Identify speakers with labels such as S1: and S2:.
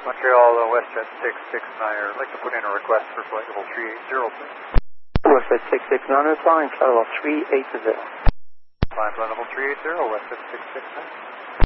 S1: Montreal, WestJet 669, I'd like to put in a request for flight level 380, please.
S2: WestJet 669, replying flight level 380.
S1: Flight level 380, WestJet 669.